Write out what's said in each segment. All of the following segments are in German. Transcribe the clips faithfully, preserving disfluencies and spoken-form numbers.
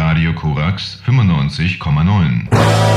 Radio Korax fünfundneunzig Komma neun.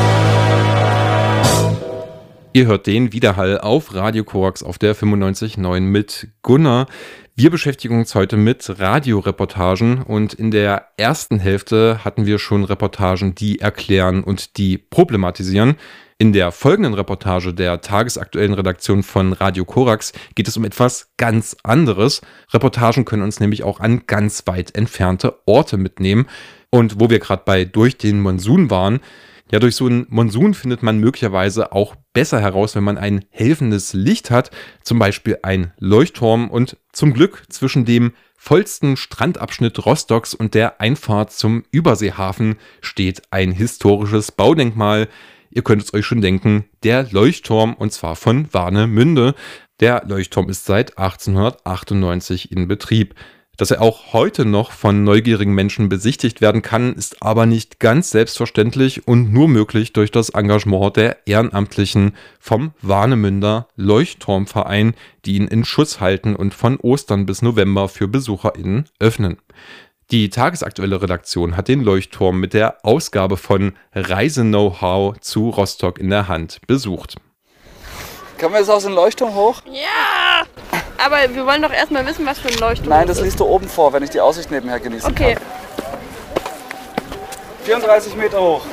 Ihr hört den Widerhall auf Radio Korax auf der fünfundneunzig Komma neun mit Gunnar. Wir beschäftigen uns heute mit Radioreportagen und in der ersten Hälfte hatten wir schon Reportagen, die erklären und die problematisieren. In der folgenden Reportage der tagesaktuellen Redaktion von Radio Korax geht es um etwas ganz anderes. Reportagen können uns nämlich auch an ganz weit entfernte Orte mitnehmen. Und wo wir gerade bei durch den Monsun waren, ja, durch so einen Monsun findet man möglicherweise auch besser heraus, wenn man ein helfendes Licht hat, zum Beispiel ein Leuchtturm. Und zum Glück zwischen dem vollsten Strandabschnitt Rostocks und der Einfahrt zum Überseehafen steht ein historisches Baudenkmal. Ihr könnt es euch schon denken, der Leuchtturm, und zwar von Warnemünde. Der Leuchtturm ist seit achtzehnhundertachtundneunzig in Betrieb. Dass er auch heute noch von neugierigen Menschen besichtigt werden kann, ist aber nicht ganz selbstverständlich und nur möglich durch das Engagement der Ehrenamtlichen vom Warnemünder Leuchtturmverein, die ihn in Schuss halten und von Ostern bis November für BesucherInnen öffnen. Die tagesaktuelle Redaktion hat den Leuchtturm mit der Ausgabe von Reise-Know-how zu Rostock in der Hand besucht. Können wir jetzt aus dem Leuchtturm hoch? Ja! Aber wir wollen doch erstmal wissen, was für ein Leuchtturm Nein, das ist. liest du oben vor, wenn ich die Aussicht nebenher genießen okay. kann. vierunddreißig Meter hoch.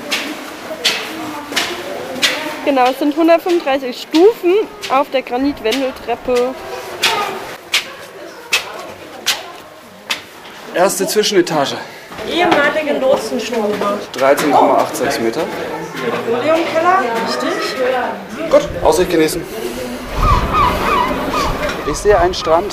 Genau, es sind hundertfünfunddreißig Stufen auf der Granitwendeltreppe. Erste Zwischenetage. Ehemalige Lotsenstube. dreizehn Komma sechsundachtzig Meter. Oleumkeller, richtig. Gut, Aussicht genießen. Ich sehe einen Strand.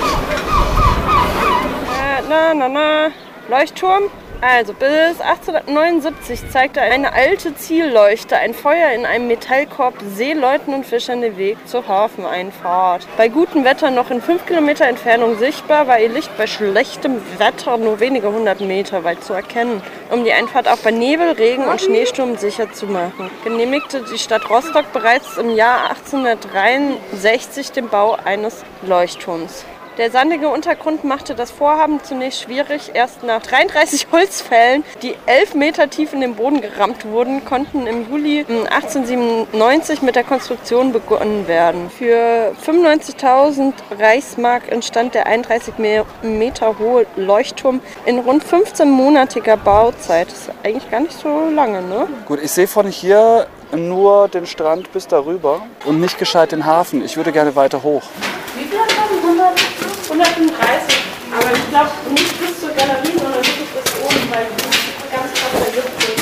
Äh, na, na, na. Leuchtturm. Also bis achtzehnhundertneunundsiebzig zeigte eine alte Zielleuchte ein Feuer in einem Metallkorb Seeleuten und Fischern den Weg zur Hafeneinfahrt. Bei gutem Wetter noch in fünf Kilometer Entfernung sichtbar, war ihr Licht bei schlechtem Wetter nur wenige hundert Meter weit zu erkennen, um die Einfahrt auch bei Nebel, Regen und Schneesturm sicher zu machen. Genehmigte die Stadt Rostock bereits im Jahr achtzehnhundertdreiundsechzig den Bau eines Leuchtturms. Der sandige Untergrund machte das Vorhaben zunächst schwierig. Erst nach dreiunddreißig Holzfällen, die elf Meter tief in den Boden gerammt wurden, konnten im Juli achtzehnhundertsiebenundneunzig mit der Konstruktion begonnen werden. Für fünfundneunzigtausend Reichsmark entstand der einunddreißig Meter hohe Leuchtturm in rund fünfzehnmonatiger Bauzeit. Das ist eigentlich gar nicht so lange, ne? Gut, ich sehe von hier nur den Strand bis darüber und nicht gescheit den Hafen. Ich würde gerne weiter hoch. Wie viel hat das? hundertfünfunddreißig. Aber ich glaube nicht bis zur Galerie, sondern wirklich bis oben, weil das ist ganz krass der Gipfel.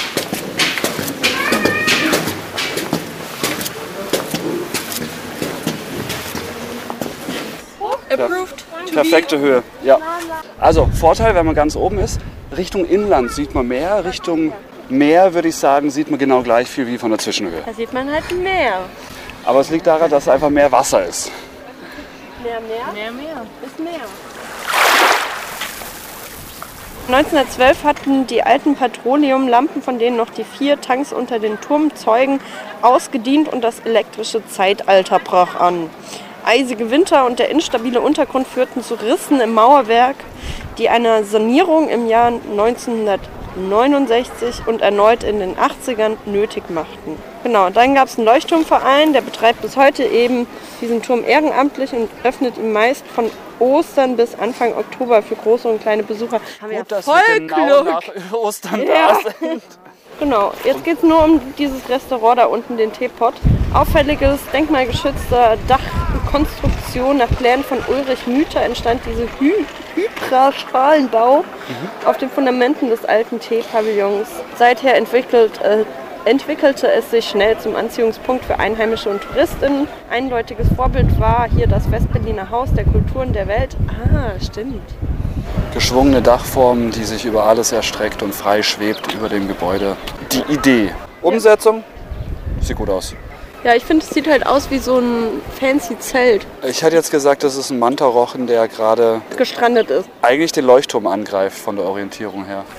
Approved. Perfekte Höhe, ja. Also Vorteil, wenn man ganz oben ist, Richtung Inland sieht man mehr, Richtung Meer würde ich sagen, sieht man genau gleich viel wie von der Zwischenhöhe. Da sieht man halt mehr. Aber es liegt daran, dass einfach mehr Wasser ist. Mehr, mehr? Mehr, mehr. Ist mehr. neunzehnhundertzwölf hatten die alten Petroleumlampen, von denen noch die vier Tanks unter den Turm zeugen, ausgedient und das elektrische Zeitalter brach an. Eisige Winter und der instabile Untergrund führten zu Rissen im Mauerwerk, die einer Sanierung im Jahr neunzehnhundertneunundsechzig und erneut in den achtzigern nötig machten. Genau, dann gab es einen Leuchtturmverein, der betreibt bis heute eben diesen Turm ehrenamtlich und öffnet ihn meist von Ostern bis Anfang Oktober für große und kleine Besucher. Haben wir Gut, dass voll wir genau nach Ostern Ja. da sind. Genau, jetzt geht es nur um dieses Restaurant da unten, den Teepot. Auffälliges, denkmalgeschützter Dachkonstruktion nach Plänen von Ulrich Müther entstand diese Hy Hydra-Schalenbau mhm. auf den Fundamenten des alten Teepavillons. Seither entwickelt, äh, entwickelte es sich schnell zum Anziehungspunkt für Einheimische und TouristInnen. Eindeutiges Vorbild war hier das Westberliner Haus der Kulturen der Welt. Ah, stimmt. Geschwungene Dachform, die sich über alles erstreckt und frei schwebt über dem Gebäude. Die Idee. Umsetzung? Sieht gut aus. Ja, ich finde, es sieht halt aus wie so ein fancy Zelt. Ich hätte jetzt gesagt, das ist ein Mantarochen, der gerade gestrandet ist. Eigentlich den Leuchtturm angreift von der Orientierung her.